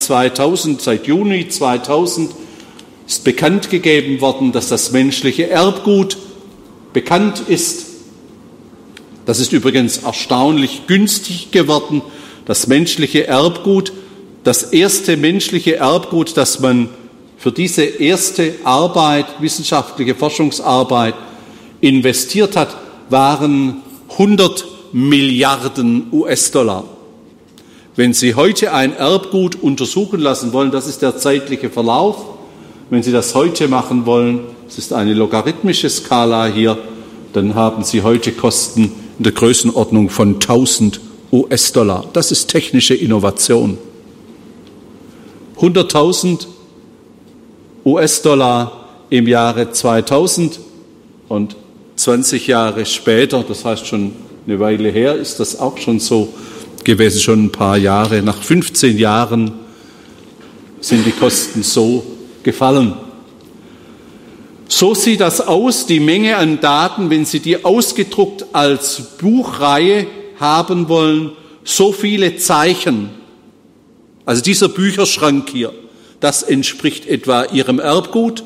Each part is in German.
seit Juni 2000 ist bekannt gegeben worden, dass das menschliche Erbgut bekannt ist. Das ist übrigens erstaunlich günstig geworden. Das menschliche Erbgut, das erste menschliche Erbgut, das man für diese erste Arbeit, wissenschaftliche Forschungsarbeit investiert hat, waren 100 Milliarden US-Dollar. Wenn Sie heute ein Erbgut untersuchen lassen wollen, das ist der zeitliche Verlauf. Wenn Sie das heute machen wollen, es ist eine logarithmische Skala hier, dann haben Sie heute Kosten in der Größenordnung von 1000 US-Dollar. Das ist technische Innovation. 100.000 US-Dollar im Jahre 2000 und 20 Jahre später, das heißt schon eine Weile her, ist das auch schon so gewesen, schon ein paar Jahre. Nach 15 Jahren sind die Kosten so gefallen. So sieht das aus, die Menge an Daten, wenn Sie die ausgedruckt als Buchreihe haben wollen, so viele Zeichen. Also dieser Bücherschrank hier, das entspricht etwa Ihrem Erbgut.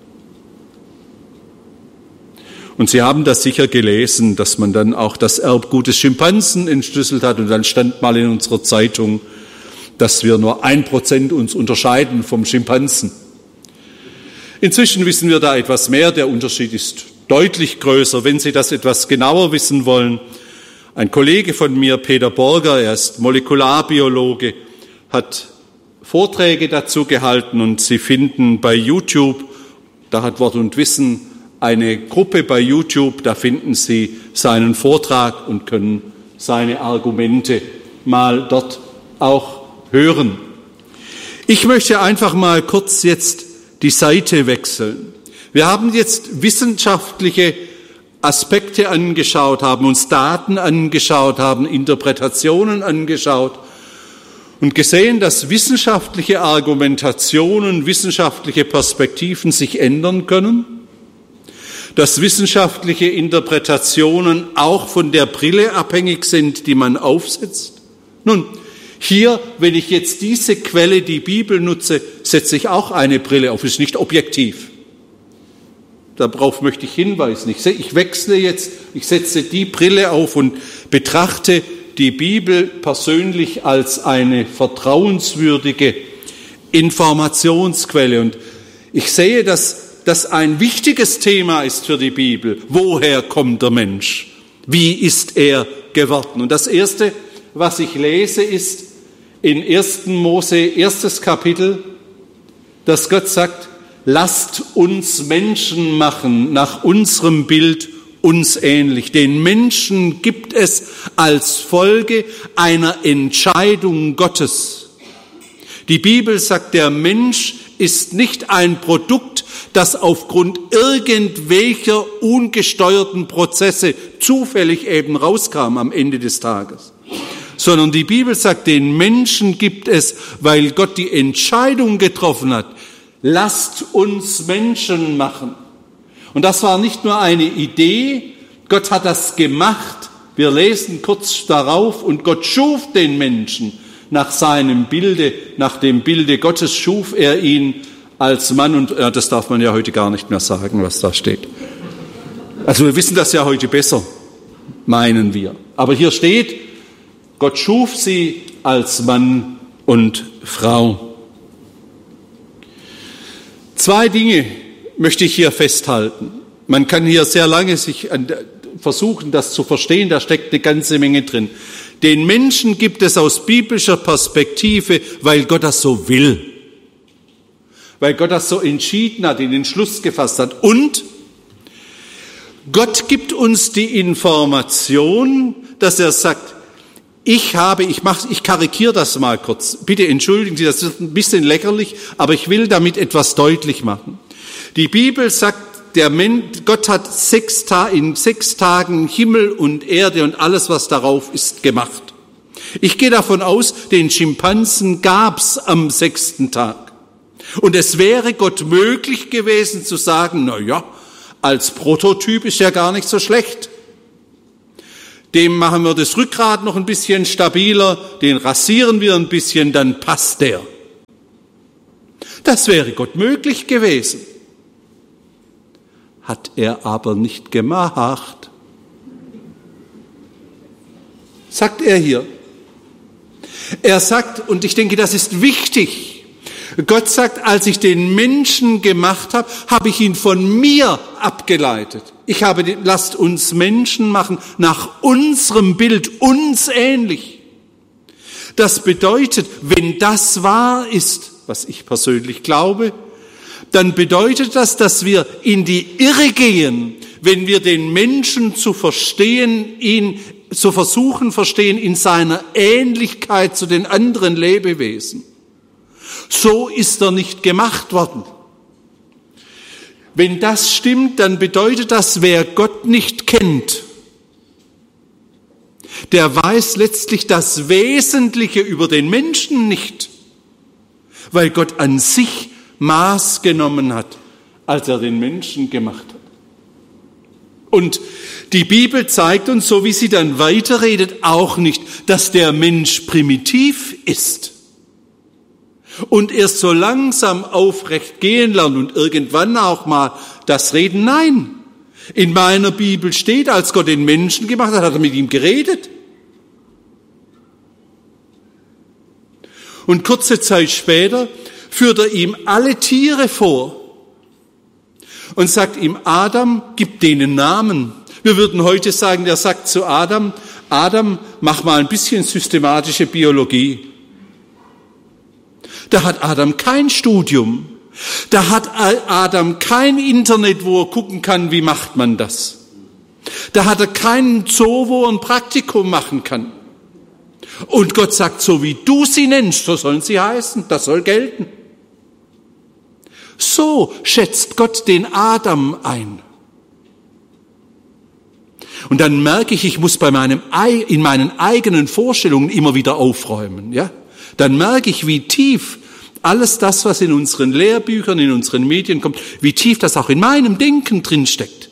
Und Sie haben das sicher gelesen, dass man dann auch das Erbgut des Schimpansen entschlüsselt hat. Und dann stand mal in unserer Zeitung, dass wir nur 1% uns unterscheiden vom Schimpansen. Inzwischen wissen wir da etwas mehr. Der Unterschied ist deutlich größer. Wenn Sie das etwas genauer wissen wollen, ein Kollege von mir, Peter Borger, er ist Molekularbiologe, hat Vorträge dazu gehalten und Sie finden bei YouTube, da hat Wort und Wissen eine Gruppe bei YouTube, da finden Sie seinen Vortrag und können seine Argumente mal dort auch hören. Ich möchte einfach mal kurz jetzt die Seite wechseln. Wir haben jetzt wissenschaftliche Aspekte angeschaut, haben uns Daten angeschaut, haben Interpretationen angeschaut und gesehen, dass wissenschaftliche Argumentationen, wissenschaftliche Perspektiven sich ändern können, dass wissenschaftliche Interpretationen auch von der Brille abhängig sind, die man aufsetzt. Nun, hier, wenn ich jetzt diese Quelle, die Bibel, nutze, setze ich auch eine Brille auf, ist nicht objektiv. Darauf möchte ich hinweisen. Ich wechsle jetzt, ich setze die Brille auf und betrachte die Bibel persönlich als eine vertrauenswürdige Informationsquelle. Und ich sehe, dass das ein wichtiges Thema ist für die Bibel. Woher kommt der Mensch? Wie ist er geworden? Und das Erste, was ich lese, ist in 1. Mose, 1. Kapitel, dass Gott sagt, lasst uns Menschen machen, nach unserem Bild uns ähnlich. Den Menschen gibt es als Folge einer Entscheidung Gottes. Die Bibel sagt, der Mensch ist nicht ein Produkt, das aufgrund irgendwelcher ungesteuerten Prozesse zufällig eben rauskam am Ende des Tages. Sondern die Bibel sagt, den Menschen gibt es, weil Gott die Entscheidung getroffen hat, lasst uns Menschen machen. Und das war nicht nur eine Idee, Gott hat das gemacht. Wir lesen kurz darauf, und Gott schuf den Menschen nach seinem Bilde, nach dem Bilde Gottes schuf er ihn als Mann und das darf man ja heute gar nicht mehr sagen, was da steht. Also wir wissen das ja heute besser, meinen wir. Aber hier steht, Gott schuf sie als Mann und Frau. 2 Dinge möchte ich hier festhalten. Man kann hier sehr lange sich versuchen, das zu verstehen, da steckt eine ganze Menge drin. Den Menschen gibt es aus biblischer Perspektive, weil Gott das so will. Weil Gott das so entschieden hat, in den Entschluss gefasst hat. Und Gott gibt uns die Information, dass er sagt, ich karikiere das mal kurz. Bitte entschuldigen Sie, das ist ein bisschen lächerlich, aber ich will damit etwas deutlich machen. Die Bibel sagt, Gott hat in 6 Tagen Himmel und Erde und alles, was darauf ist, gemacht. Ich gehe davon aus, den Schimpansen gab's am 6. Tag. Und es wäre Gott möglich gewesen zu sagen, na ja, als Prototyp ist ja gar nicht so schlecht. Dem machen wir das Rückgrat noch ein bisschen stabiler, den rasieren wir ein bisschen, dann passt der. Das wäre Gott möglich gewesen. Hat er aber nicht gemacht. Sagt er hier. Er sagt, und ich denke, das ist wichtig, Gott sagt, als ich den Menschen gemacht habe, habe ich ihn von mir abgeleitet. Lasst uns Menschen machen, nach unserem Bild, uns ähnlich. Das bedeutet, wenn das wahr ist, was ich persönlich glaube, dann bedeutet das, dass wir in die Irre gehen, wenn wir den Menschen zu verstehen, ihn zu versuchen verstehen in seiner Ähnlichkeit zu den anderen Lebewesen. So ist er nicht gemacht worden. Wenn das stimmt, dann bedeutet das, wer Gott nicht kennt, der weiß letztlich das Wesentliche über den Menschen nicht, weil Gott an sich Maß genommen hat, als er den Menschen gemacht hat. Und die Bibel zeigt uns, so wie sie dann weiterredet, auch nicht, dass der Mensch primitiv ist und erst so langsam aufrecht gehen lernt und irgendwann auch mal das Reden. Nein, in meiner Bibel steht, als Gott den Menschen gemacht hat, hat er mit ihm geredet. Und kurze Zeit später führt er ihm alle Tiere vor und sagt ihm, Adam, gib denen Namen. Wir würden heute sagen, der sagt zu Adam, Adam, mach mal ein bisschen systematische Biologie. Da hat Adam kein Studium. Da hat Adam kein Internet, wo er gucken kann, wie macht man das. Da hat er keinen Zoo, wo er ein Praktikum machen kann. Und Gott sagt, so wie du sie nennst, so sollen sie heißen, das soll gelten. So schätzt Gott den Adam ein. Und dann merke ich muss in meinen eigenen Vorstellungen immer wieder aufräumen. Ja? Dann merke ich, wie tief alles das, was in unseren Lehrbüchern, in unseren Medien kommt, wie tief das auch in meinem Denken drinsteckt.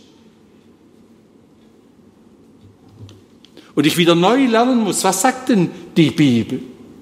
Und ich wieder neu lernen muss, was sagt denn die Bibel?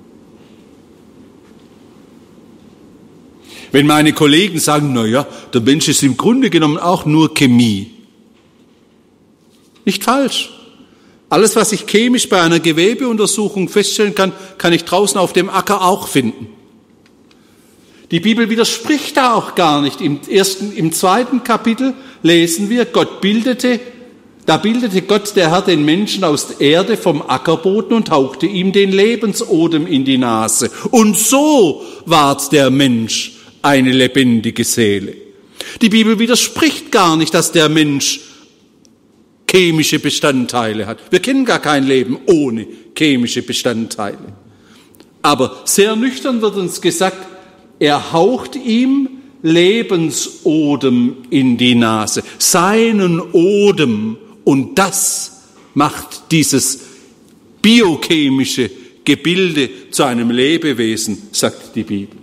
Wenn meine Kollegen sagen, na ja, der Mensch ist im Grunde genommen auch nur Chemie. Nicht falsch. Alles, was ich chemisch bei einer Gewebeuntersuchung feststellen kann, kann ich draußen auf dem Acker auch finden. Die Bibel widerspricht da auch gar nicht. Im 2. Kapitel lesen wir, da bildete Gott, der Herr, den Menschen aus der Erde vom Ackerboden und hauchte ihm den Lebensodem in die Nase. Und so ward der Mensch eine lebendige Seele. Die Bibel widerspricht gar nicht, dass der Mensch chemische Bestandteile hat. Wir kennen gar kein Leben ohne chemische Bestandteile. Aber sehr nüchtern wird uns gesagt, er haucht ihm Lebensodem in die Nase, seinen Odem. Und das macht dieses biochemische Gebilde zu einem Lebewesen, sagt die Bibel.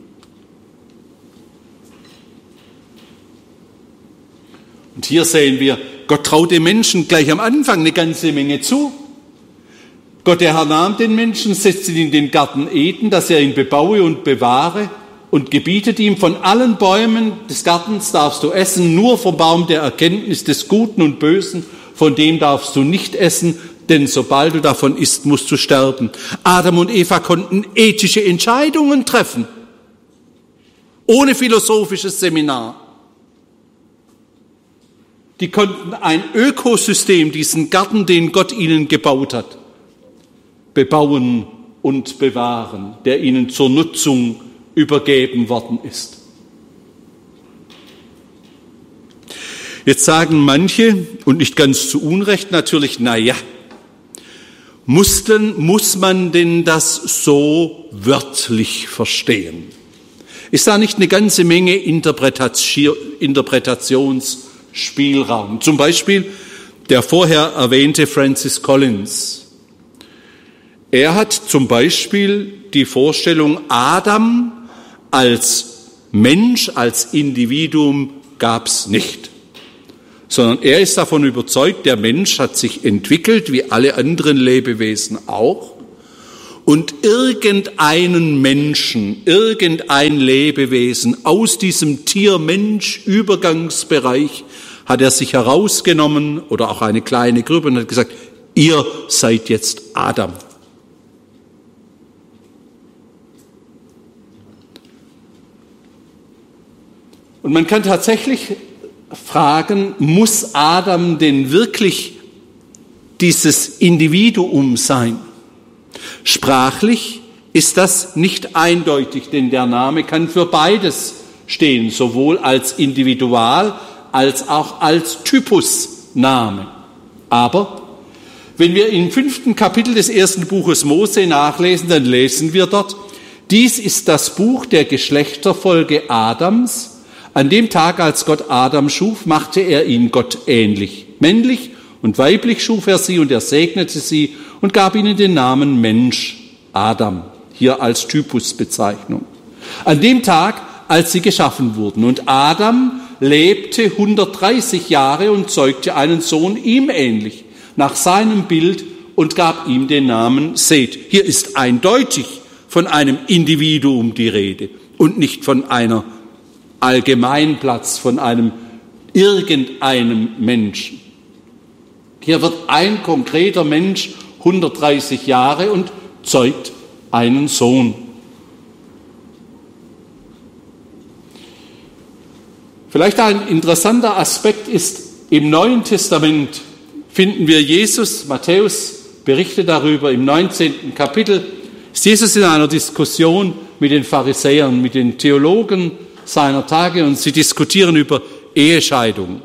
Und hier sehen wir, Gott traut dem Menschen gleich am Anfang eine ganze Menge zu. Gott, der Herr, nahm den Menschen, setzte ihn in den Garten Eden, dass er ihn bebaue und bewahre und gebietet ihm, von allen Bäumen des Gartens darfst du essen, nur vom Baum der Erkenntnis des Guten und Bösen, von dem darfst du nicht essen, denn sobald du davon isst, musst du sterben. Adam und Eva konnten ethische Entscheidungen treffen, ohne philosophisches Seminar. Die konnten ein Ökosystem, diesen Garten, den Gott ihnen gebaut hat, bebauen und bewahren, der ihnen zur Nutzung übergeben worden ist. Jetzt sagen manche, und nicht ganz zu Unrecht natürlich, na ja, muss man denn das so wörtlich verstehen? Ist da nicht eine ganze Menge Interpretationsspielraum? Zum Beispiel der vorher erwähnte Francis Collins. Er hat zum Beispiel die Vorstellung, Adam als Mensch, als Individuum gab's nicht. Sondern er ist davon überzeugt, der Mensch hat sich entwickelt, wie alle anderen Lebewesen auch. und irgendeinen Menschen, irgendein Lebewesen aus diesem Tier-Mensch-Übergangsbereich hat er sich herausgenommen oder auch eine kleine Gruppe und hat gesagt, ihr seid jetzt Adam. Und man kann tatsächlich fragen, muss Adam denn wirklich dieses Individuum sein? Sprachlich ist das nicht eindeutig, denn der Name kann für beides stehen, sowohl als Individual als auch als Typusname. Aber wenn wir im 5. Kapitel des 1. Buches Mose nachlesen, dann lesen wir dort, dies ist das Buch der Geschlechterfolge Adams. An dem Tag, als Gott Adam schuf, machte er ihn Gott ähnlich. Männlich und weiblich schuf er sie und er segnete sie und gab ihnen den Namen Mensch, Adam, hier als Typusbezeichnung. An dem Tag, als sie geschaffen wurden. Und Adam lebte 130 Jahre und zeugte einen Sohn ihm ähnlich, nach seinem Bild und gab ihm den Namen Seth. Hier ist eindeutig von einem Individuum die Rede und nicht von einer Allgemeinplatz, von irgendeinem Menschen. Hier wird ein konkreter Mensch 130 Jahre und zeugt einen Sohn. Vielleicht ein interessanter Aspekt ist, im Neuen Testament finden wir Jesus, Matthäus berichtet darüber im 19. Kapitel, ist Jesus in einer Diskussion mit den Pharisäern, mit den Theologen seiner Tage und sie diskutieren über Ehescheidung.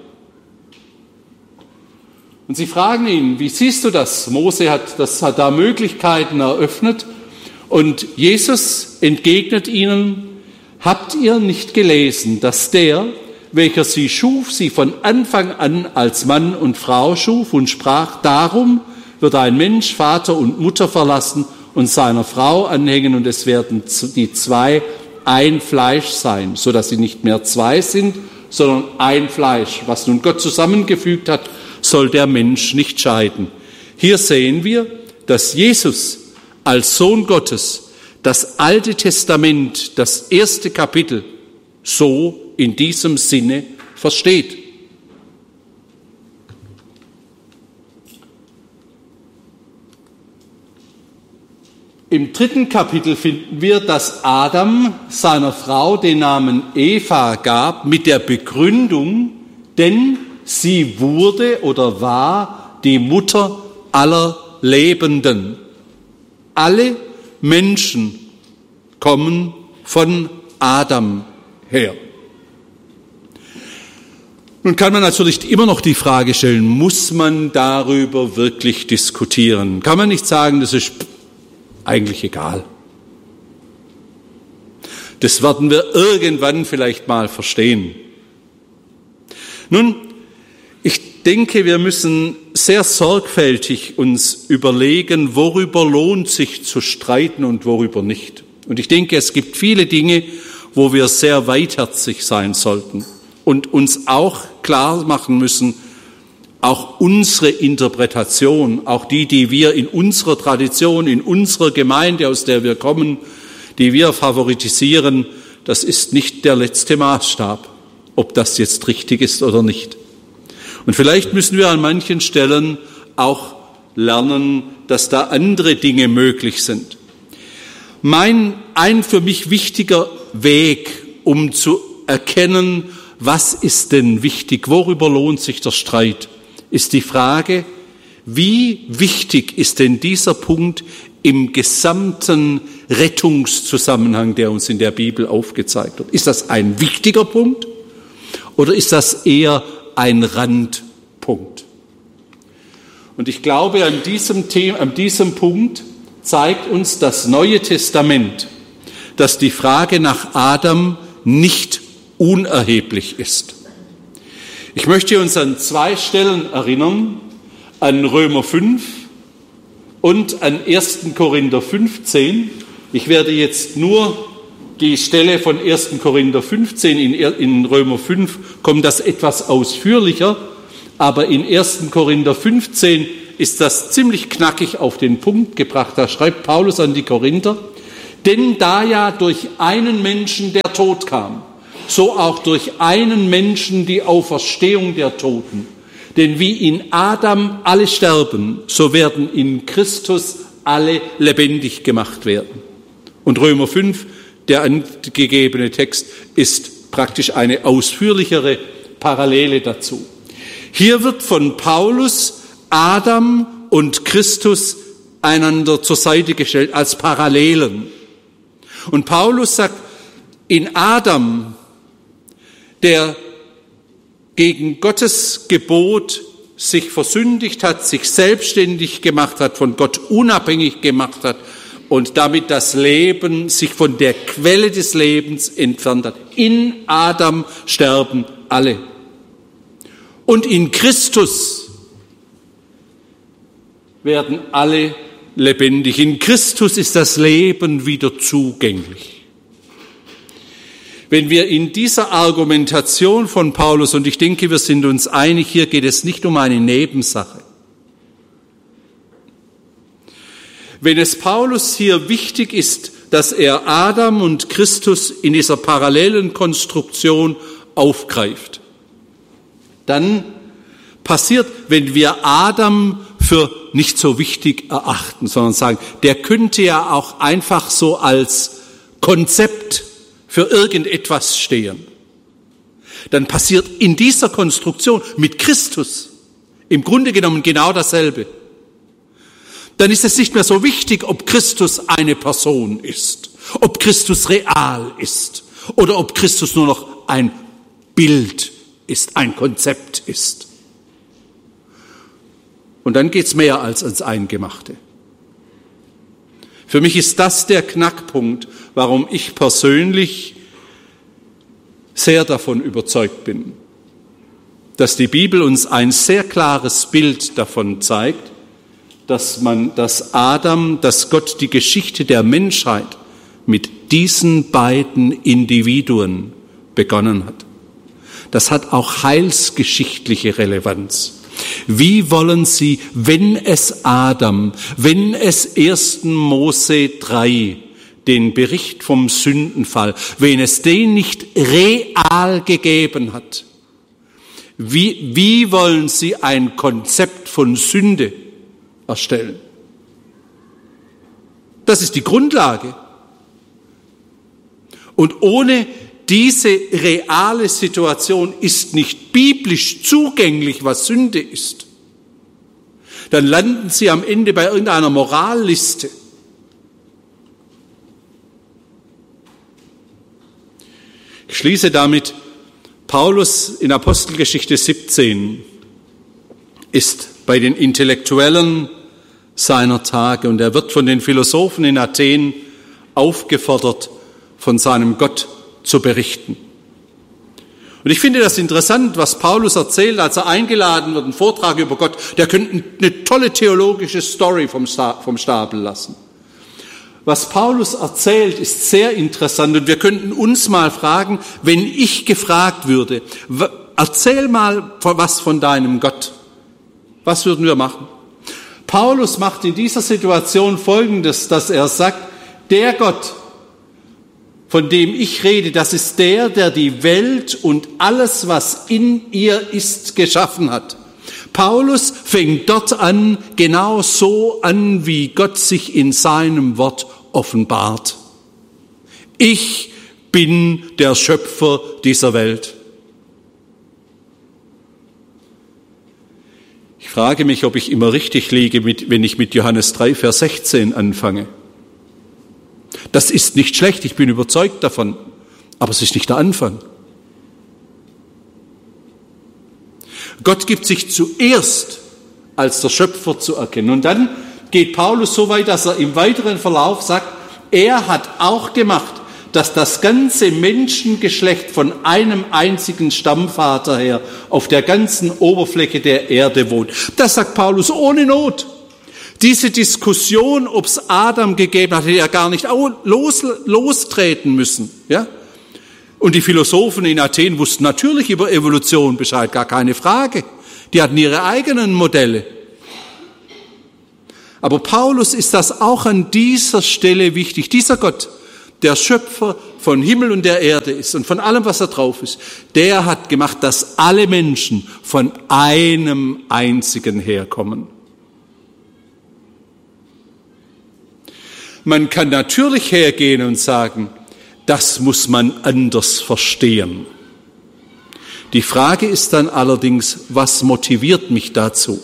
Und sie fragen ihn, wie siehst du das? Mose hat da Möglichkeiten eröffnet und Jesus entgegnet ihnen, habt ihr nicht gelesen, dass der, welcher sie schuf, sie von Anfang an als Mann und Frau schuf und sprach, darum wird ein Mensch Vater und Mutter verlassen und seiner Frau anhängen und es werden die zwei ein Fleisch sein, so dass sie nicht mehr zwei sind, sondern ein Fleisch. Was nun Gott zusammengefügt hat, soll der Mensch nicht scheiden. Hier sehen wir, dass Jesus als Sohn Gottes das Alte Testament, das 1. Kapitel, so in diesem Sinne versteht. Im 3. Kapitel finden wir, dass Adam seiner Frau den Namen Eva gab mit der Begründung, denn sie wurde oder war die Mutter aller Lebenden. Alle Menschen kommen von Adam her. Nun kann man natürlich immer noch die Frage stellen, muss man darüber wirklich diskutieren? Kann man nicht sagen, das ist eigentlich egal. Das werden wir irgendwann vielleicht mal verstehen. Nun, ich denke, wir müssen sehr sorgfältig uns überlegen, worüber lohnt sich zu streiten und worüber nicht. Und ich denke, es gibt viele Dinge, wo wir sehr weitherzig sein sollten und uns auch klar machen müssen, auch unsere Interpretation, auch die wir in unserer Tradition, in unserer Gemeinde, aus der wir kommen, die wir favoritisieren, das ist nicht der letzte Maßstab, ob das jetzt richtig ist oder nicht. Und vielleicht müssen wir an manchen Stellen auch lernen, dass da andere Dinge möglich sind. Ein für mich wichtiger Weg, um zu erkennen, was ist denn wichtig, worüber lohnt sich der Streit, ist die Frage, wie wichtig ist denn dieser Punkt im gesamten Rettungszusammenhang, der uns in der Bibel aufgezeigt wird? Ist das ein wichtiger Punkt oder ist das eher ein Randpunkt? Und ich glaube, an diesem Punkt zeigt uns das Neue Testament, dass die Frage nach Adam nicht unerheblich ist. Ich möchte uns an 2 Stellen erinnern, an Römer 5 und an 1. Korinther 15. Ich werde jetzt nur die Stelle von 1. Korinther 15, in Römer 5 kommt das etwas ausführlicher, aber in 1. Korinther 15 ist das ziemlich knackig auf den Punkt gebracht. Da schreibt Paulus an die Korinther: Denn da ja durch einen Menschen der Tod kam, so auch durch einen Menschen die Auferstehung der Toten. Denn wie in Adam alle sterben, so werden in Christus alle lebendig gemacht werden. Und Römer 5, der angegebene Text, ist praktisch eine ausführlichere Parallele dazu. Hier wird von Paulus Adam und Christus einander zur Seite gestellt als Parallelen. Und Paulus sagt, in Adam, der gegen Gottes Gebot sich versündigt hat, sich selbstständig gemacht hat, von Gott unabhängig gemacht hat und damit das Leben sich von der Quelle des Lebens entfernt hat. In Adam sterben alle. Und in Christus werden alle lebendig. In Christus ist das Leben wieder zugänglich. Wenn wir in dieser Argumentation von Paulus, und ich denke, wir sind uns einig, hier geht es nicht um eine Nebensache. Wenn es Paulus hier wichtig ist, dass er Adam und Christus in dieser parallelen Konstruktion aufgreift, dann passiert, wenn wir Adam für nicht so wichtig erachten, sondern sagen, der könnte ja auch einfach so als Konzept für irgendetwas stehen, dann passiert in dieser Konstruktion mit Christus im Grunde genommen genau dasselbe. Dann ist es nicht mehr so wichtig, ob Christus eine Person ist, ob Christus real ist oder ob Christus nur noch ein Bild ist, ein Konzept ist. Und dann geht's mehr als ans Eingemachte. Für mich ist das der Knackpunkt, warum ich persönlich sehr davon überzeugt bin, dass die Bibel uns ein sehr klares Bild davon zeigt, dass Gott die Geschichte der Menschheit mit diesen beiden Individuen begonnen hat. Das hat auch heilsgeschichtliche Relevanz. Wie wollen Sie, wenn es 1. Mose 3, den Bericht vom Sündenfall, wenn es den nicht real gegeben hat, wie wollen Sie ein Konzept von Sünde erstellen? Das ist die Grundlage. Und ohne diese reale Situation ist nicht biblisch zugänglich, was Sünde ist. Dann landen Sie am Ende bei irgendeiner Moralliste. Ich schließe damit, Paulus in Apostelgeschichte 17 ist bei den Intellektuellen seiner Tage und er wird von den Philosophen in Athen aufgefordert, von seinem Gott zu berichten. Und ich finde das interessant, was Paulus erzählt, als er eingeladen wird, einen Vortrag über Gott. Der könnte eine tolle theologische Story vom Stapel lassen. Was Paulus erzählt, ist sehr interessant und wir könnten uns mal fragen, wenn ich gefragt würde, erzähl mal was von deinem Gott. Was würden wir machen? Paulus macht in dieser Situation Folgendes, dass er sagt, der Gott, von dem ich rede, das ist der die Welt und alles, was in ihr ist, geschaffen hat. Paulus fängt dort an, genau so an, wie Gott sich in seinem Wort offenbart. Ich bin der Schöpfer dieser Welt. Ich frage mich, ob ich immer richtig liege, wenn ich mit Johannes 3, Vers 16 anfange. Das ist nicht schlecht, ich bin überzeugt davon, aber es ist nicht der Anfang. Gott gibt sich zuerst als der Schöpfer zu erkennen. Und dann geht Paulus so weit, dass er im weiteren Verlauf sagt, er hat auch gemacht, dass das ganze Menschengeschlecht von einem einzigen Stammvater her auf der ganzen Oberfläche der Erde wohnt. Das sagt Paulus ohne Not. Diese Diskussion, ob es Adam gegeben hat, hätte er gar nicht lostreten müssen. Ja? Und die Philosophen in Athen wussten natürlich über Evolution Bescheid, gar keine Frage. Die hatten ihre eigenen Modelle. Aber Paulus ist das auch an dieser Stelle wichtig. Dieser Gott, der Schöpfer von Himmel und der Erde ist und von allem, was da drauf ist, der hat gemacht, dass alle Menschen von einem einzigen herkommen. Man kann natürlich hergehen und sagen, das muss man anders verstehen. Die Frage ist dann allerdings, was motiviert mich dazu?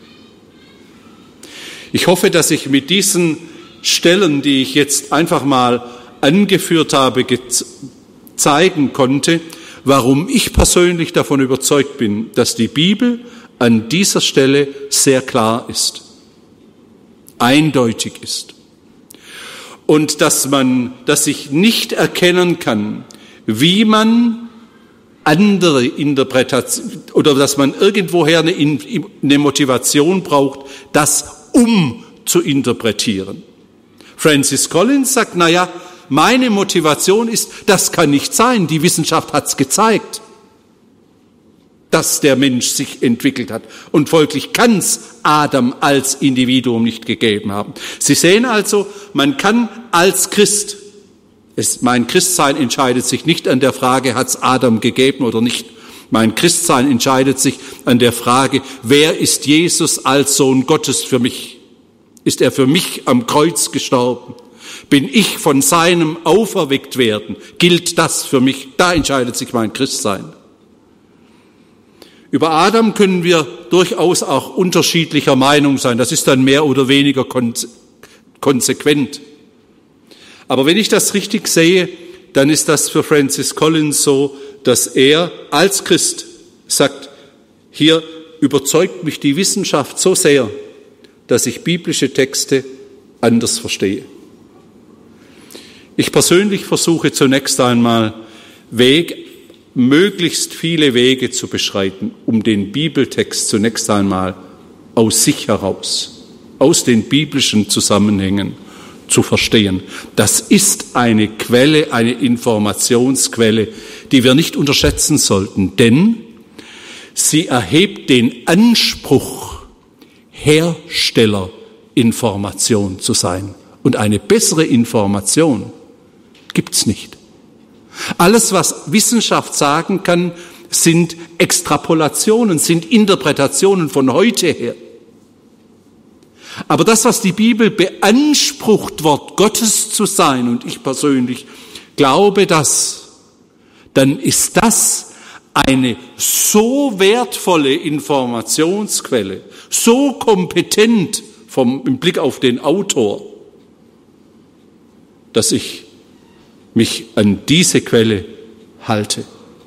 Ich hoffe, dass ich mit diesen Stellen, die ich jetzt einfach mal angeführt habe, zeigen konnte, warum ich persönlich davon überzeugt bin, dass die Bibel an dieser Stelle sehr klar ist, eindeutig ist. Und dass ich nicht erkennen kann, wie man andere Interpretation oder dass man irgendwoher eine Motivation braucht, das zu interpretieren. Francis Collins sagt, meine Motivation ist, das kann nicht sein, die Wissenschaft hat's gezeigt, dass der Mensch sich entwickelt hat. Und folglich kann's Adam als Individuum nicht gegeben haben. Sie sehen also, man kann als Christ, mein Christsein entscheidet sich nicht an der Frage, hat's Adam gegeben oder nicht. Mein Christsein entscheidet sich an der Frage, wer ist Jesus als Sohn Gottes für mich? Ist er für mich am Kreuz gestorben? Bin ich von seinem auferweckt werden? Gilt das für mich? Da entscheidet sich mein Christsein. Über Adam können wir durchaus auch unterschiedlicher Meinung sein. Das ist dann mehr oder weniger konsequent. Aber wenn ich das richtig sehe, dann ist das für Francis Collins so, dass er als Christ sagt, hier überzeugt mich die Wissenschaft so sehr, dass ich biblische Texte anders verstehe. Ich persönlich versuche zunächst einmal möglichst viele Wege zu beschreiten, um den Bibeltext zunächst einmal aus sich heraus, aus den biblischen Zusammenhängen zu verstehen. Das ist eine Quelle, eine Informationsquelle, die wir nicht unterschätzen sollten, denn sie erhebt den Anspruch, Herstellerinformation zu sein. Und eine bessere Information gibt's nicht. Alles, was Wissenschaft sagen kann, sind Extrapolationen, sind Interpretationen von heute her. Aber das, was die Bibel beansprucht, Wort Gottes zu sein, und ich persönlich glaube das, dann ist das eine so wertvolle Informationsquelle, so kompetent im Blick auf den Autor, dass ich mich an diese Quelle halte.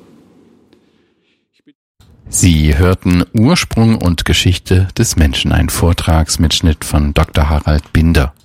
Sie hörten Ursprung und Geschichte des Menschen, ein Vortragsmitschnitt von Dr. Harald Binder.